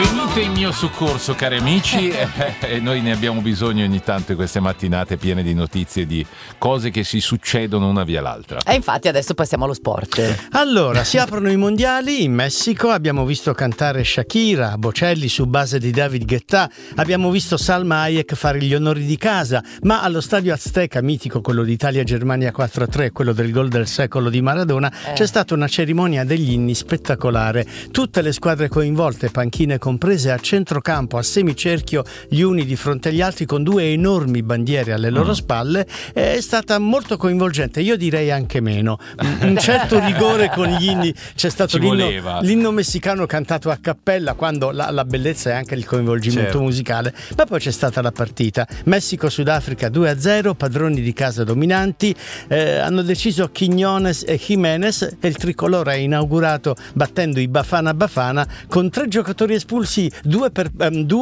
Venite in mio soccorso, cari amici, e noi ne abbiamo bisogno ogni tanto in queste mattinate piene di notizie, di cose che si succedono una via l'altra. E infatti adesso passiamo allo sport. Allora, si aprono i mondiali in Messico, abbiamo visto cantare Shakira, Bocelli su base di David Guetta, abbiamo visto Salma Hayek fare gli onori di casa, ma allo stadio Azteca, mitico, quello d'Italia-Germania 4-3, quello del gol del secolo di Maradona, c'è stata una cerimonia degli inni spettacolare. Tutte le squadre coinvolte, panchine comprese, a centrocampo, a semicerchio, gli uni di fronte agli altri con due enormi bandiere alle loro spalle. È stata molto coinvolgente, io direi anche meno. Un certo rigore con gli inni, c'è stato l'inno messicano cantato a cappella, quando la bellezza è anche il coinvolgimento musicale, ma poi c'è stata la partita. Messico-Sudafrica 2-0, padroni di casa dominanti, hanno deciso Quiñones e Jiménez e il tricolore ha inaugurato battendo i Bafana Bafana con 3 giocatori espulsi, due per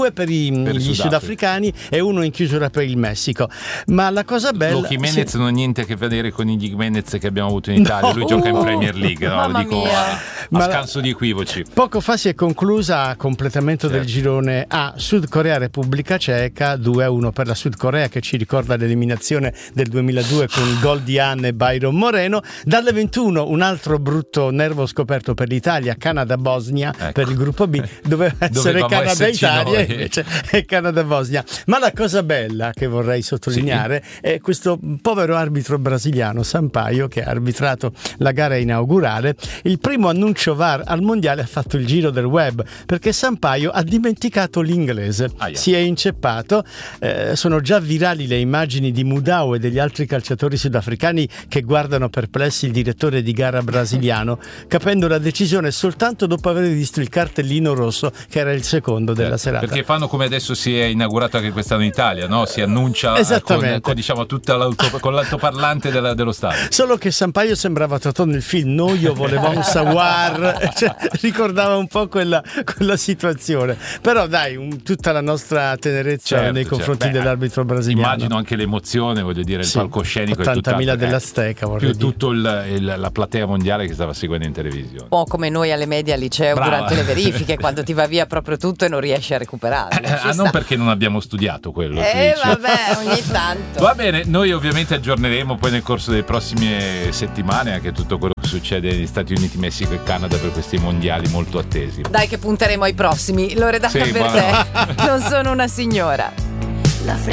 gli sudafricani e uno in chiusura per il Messico. Ma la cosa bella, Jiménez non ha niente a che vedere con i Jiménez che abbiamo avuto in Italia, lui gioca in Premier League, lo dico a scanso di equivoci. Poco fa si è conclusa a completamento del girone A, Sud Corea Repubblica Ceca 2-1 per la Sud Corea, che ci ricorda l'eliminazione del 2002 con il gol di Anne e Byron Moreno. Dalle 21 un altro brutto nervo scoperto per l'Italia, Canada-Bosnia, per il gruppo B, doveva essere Canada-Italia, invece è Canada-Bosnia. Ma la cosa bella che vorrei sottolineare è questo povero arbitro brasiliano Sampaio, che ha arbitrato la gara inaugurale. Il primo annuncio VAR al mondiale ha fatto il giro del web, perché Sampaio ha dimenticato l'inglese, si è inceppato. Sono già virali le immagini di Mudau e degli altri calciatori sudafricani che guardano perplessi il direttore di gara brasiliano, capendo la decisione soltanto dopo aver visto il cartellino rosso, che era il secondo della serata. Perché fanno come adesso si è inaugurato anche quest'anno in Italia, no? Si annuncia con diciamo con l'altoparlante dello stadio. Solo che Sampaio sembrava Totò nel film No io volevo un saguar, cioè, ricordava un po' quella situazione. Però dai, tutta la nostra tenerezza nei confronti dell'arbitro brasiliano. Immagino anche l'emozione, voglio dire, il palcoscenico 80.000 dell'Azteca, più tutta la platea mondiale che stava seguendo in televisione. Un po' come noi alle medie al liceo durante le verifiche, quando ti va via proprio tutto e non riesci a recuperare. Non perché non abbiamo studiato quello. Vabbè, ogni tanto. Va bene, noi ovviamente aggiorneremo poi nel corso delle prossime settimane anche tutto quello che succede negli Stati Uniti, Messico e Canada per questi mondiali molto attesi. Dai che punteremo ai prossimi. Loredana per te, non sono una signora.